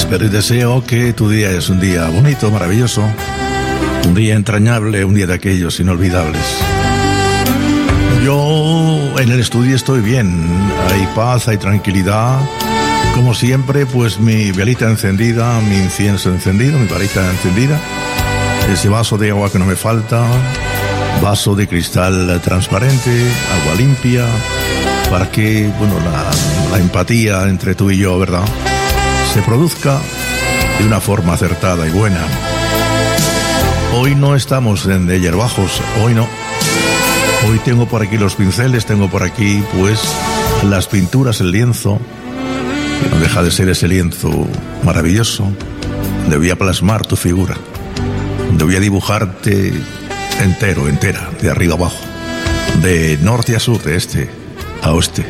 Pero deseo que tu día es un día bonito, maravilloso, un día entrañable, un día de aquellos inolvidables. Yo en el estudio estoy bien, hay paz, hay tranquilidad. Como siempre, pues mi velita encendida, mi incienso encendido, mi varita encendida, ese vaso de agua que no me falta, vaso de cristal transparente, agua limpia, para que, bueno, la empatía entre tú y yo, ¿verdad?, se produzca de una forma acertada y buena. Hoy no estamos en de hierbajos, hoy no. Hoy tengo por aquí los pinceles, tengo por aquí, pues, las pinturas, el lienzo, que no deja de ser ese lienzo maravilloso, donde voy a plasmar tu figura, donde voy a dibujarte entera, de arriba abajo, de norte a sur, de este a oeste.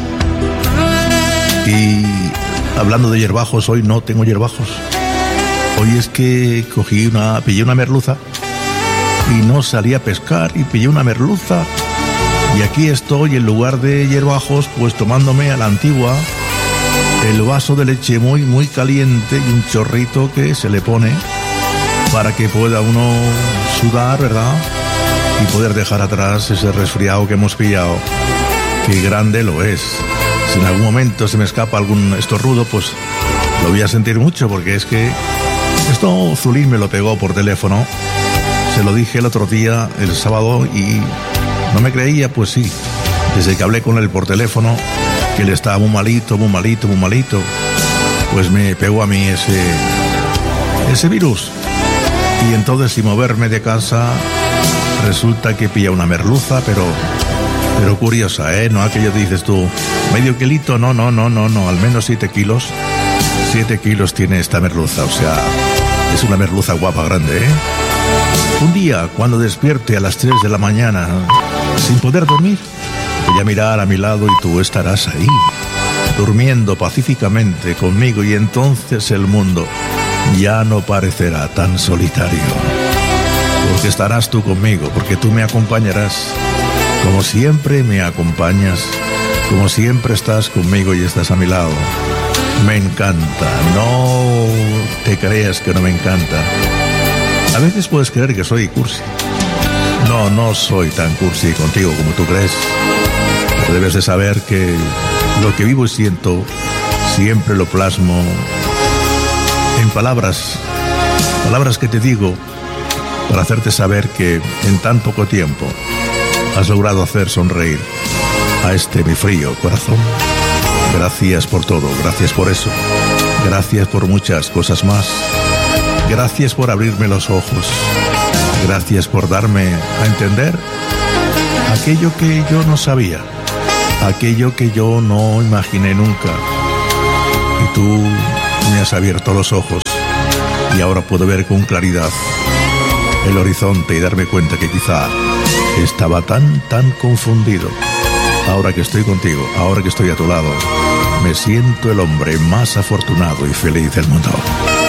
Y hablando de hierbajos, hoy no tengo hierbajos. Hoy es que pillé una merluza y no salí a pescar y pillé una merluza. Y aquí estoy, en lugar de hierbajos, pues tomándome a la antigua el vaso de leche muy caliente y un chorrito que se le pone para que pueda uno sudar, ¿verdad?, y poder dejar atrás ese resfriado que hemos pillado. Qué grande lo es. Si en algún momento se me escapa algún estornudo, pues lo voy a sentir mucho, porque es que esto Zulín me lo pegó por teléfono. Se lo dije el otro día, el sábado, y no me creía. Pues sí, desde que hablé con él por teléfono, que él estaba muy malito, pues me pegó a mí ese virus. Y entonces, sin moverme de casa, resulta que pilla una merluza, pero curiosa, no aquello que dices tú, medio kilito, no, al menos 7 kilos. 7 kilos tiene esta merluza, o sea, es una merluza guapa, grande, Un día, cuando despierte a las 3 de la mañana, sin poder dormir, voy a mirar a mi lado y tú estarás ahí, durmiendo pacíficamente conmigo, y entonces el mundo ya no parecerá tan solitario, porque estarás tú conmigo, porque tú me acompañarás, como siempre me acompañas, como siempre estás conmigo y estás a mi lado. Me encanta, no te creas que no me encanta. A veces puedes creer que soy cursi. No soy tan cursi contigo como tú crees. Pero debes de saber que lo que vivo y siento siempre lo plasmo en palabras que te digo para hacerte saber que en tan poco tiempo has logrado hacer sonreír a este mi frío corazón. Gracias por todo, gracias por eso, gracias por muchas cosas más, gracias por abrirme los ojos, gracias por darme a entender aquello que yo no sabía, aquello que yo no imaginé nunca. Y tú me has abierto los ojos y ahora puedo ver con claridad el horizonte y darme cuenta que quizá estaba tan confundido. Ahora que estoy contigo, ahora que estoy a tu lado, me siento el hombre más afortunado y feliz del mundo.